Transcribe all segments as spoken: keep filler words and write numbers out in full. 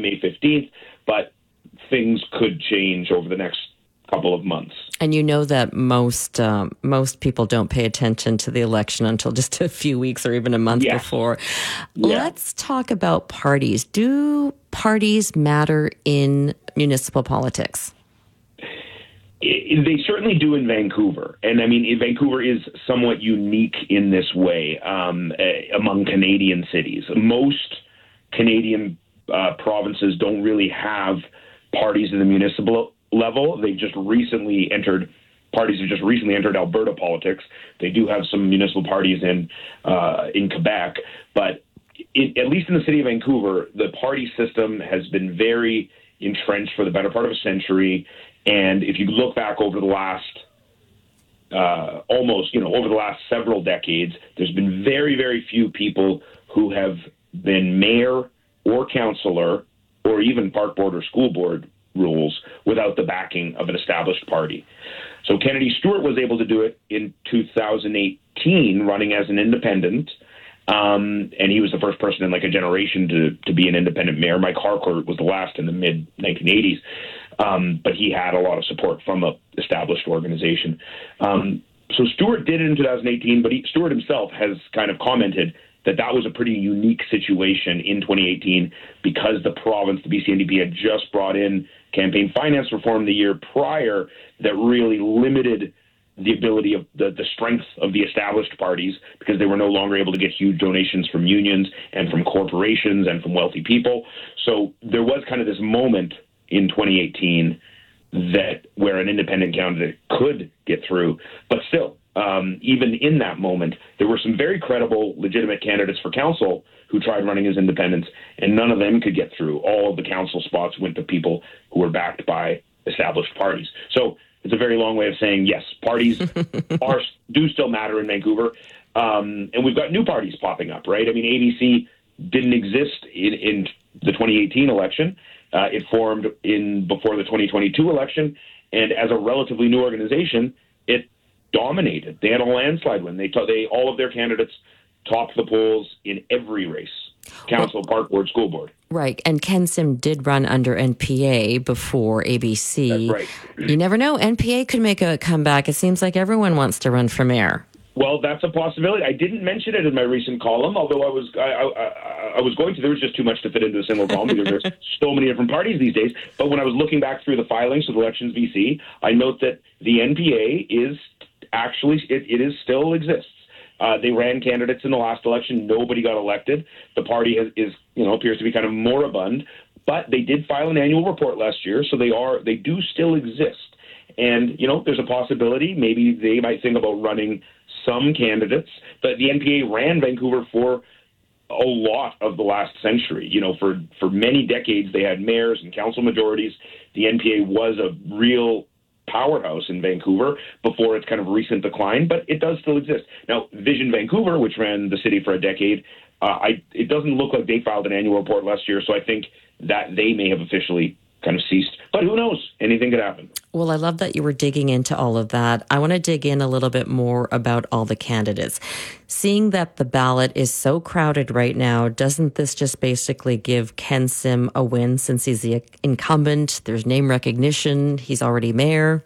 May fifteenth, but things could change over the next couple of months. And you know that most um, most people don't pay attention to the election until just a few weeks or even a month Yes. before. Yeah. Let's talk about parties. Do parties matter in municipal politics? It, they certainly do in Vancouver. And I mean, Vancouver is somewhat unique in this way um, uh, among Canadian cities. Most Canadian uh, provinces don't really have parties in the municipal level. They just recently entered, parties have just recently entered Alberta politics. They do have some municipal parties in uh, in Quebec, but it, at least in the city of Vancouver, the party system has been very entrenched for the better part of a century. And if you look back over the last uh, almost, you know, over the last several decades, there's been very, very few people who have been mayor or councillor or even park board or school board rules without the backing of an established party. So Kennedy Stewart was able to do it in two thousand eighteen, running as an independent, um, and he was the first person in like a generation to to be an independent mayor. Mike Harcourt was the last in the mid nineteen eighties, um, but he had a lot of support from a established organization. Um, so Stewart did it in two thousand eighteen, but he, Stewart himself has kind of commented that that was a pretty unique situation in twenty eighteen because the province, the B C N D P, had just brought in campaign finance reform the year prior that really limited the ability of the, the strength of the established parties because they were no longer able to get huge donations from unions and from corporations and from wealthy people. So there was kind of this moment in twenty eighteen that where an independent candidate could get through, but still, Um, even in that moment, there were some very credible, legitimate candidates for council who tried running as independents, and none of them could get through. All of the council spots went to people who were backed by established parties. So it's a very long way of saying, yes, parties are do still matter in Vancouver. Um, and we've got new parties popping up, right? I mean, A B C didn't exist in, in the twenty eighteen election. Uh, it formed in before the twenty twenty-two election. And as a relatively new organization, it dominated. They had a landslide win. They, t- they all of their candidates topped the polls in every race. Council, well, park board, school board. Right. And Ken Sim did run under N P A before A B C. That's right. You never know. N P A could make a comeback. It seems like everyone wants to run for mayor. Well, that's a possibility. I didn't mention it in my recent column, although I was I, I, I was going to. There was just too much to fit into a single column because there's so many different parties these days. But when I was looking back through the filings of Elections B C, I note that the N P A is actually, it, it is still exists. Uh, they ran candidates in the last election. Nobody got elected. The party has, is, you know, appears to be kind of moribund, but they did file an annual report last year, so they are, they do still exist. And, you know, there's a possibility maybe they might think about running some candidates, but the N P A ran Vancouver for a lot of the last century. You know, for, for many decades, they had mayors and council majorities. The N P A was a real powerhouse in Vancouver before its kind of recent decline, but it does still exist. Now, Vision Vancouver, which ran the city for a decade, uh, I, it doesn't look like they filed an annual report last year, so I think that they may have officially kind of ceased. But who knows? Anything could happen. Well, I love that you were digging into all of that. I want to dig in a little bit more about all the candidates. Seeing that the ballot is so crowded right now, doesn't this just basically give Ken Sim a win since he's the incumbent? There's name recognition. He's already mayor.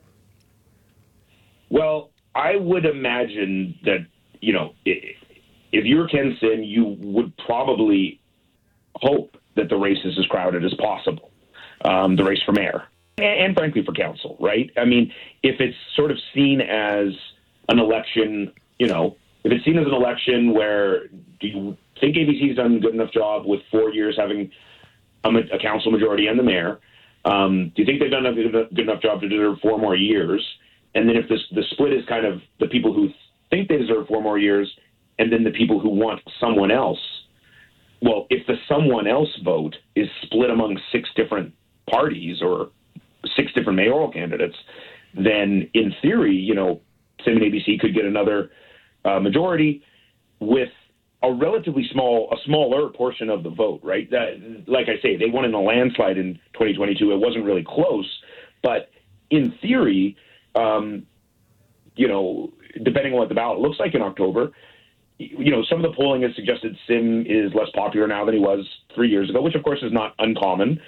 Well, I would imagine that, you know, if you're Ken Sim, you would probably hope that the race is as crowded as possible, um, the race for mayor. And frankly, for council, right? I mean, if it's sort of seen as an election, you know, if it's seen as an election where do you think A B C's done a good enough job with four years having a, a council majority and the mayor? Um, do you think they've done a good, good enough job to deserve four more years? And then if this, the split is kind of the people who think they deserve four more years and then the people who want someone else, well, if the someone else vote is split among six different parties or six different mayoral candidates, then in theory, you know, Sim and A B C could get another uh, majority with a relatively small, a smaller portion of the vote, right? That, like I say, they won in a landslide in twenty twenty-two. It wasn't really close, but in theory, um, you know, depending on what the ballot looks like in October, you know, some of the polling has suggested Sim is less popular now than he was three years ago, which of course is not uncommon.